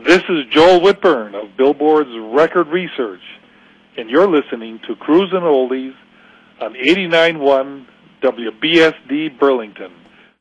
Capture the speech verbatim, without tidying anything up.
This is Joel Whitburn of Billboard's Record Research, and you're listening to Cruisin' Oldies on eighty-nine point one W B S D Burlington.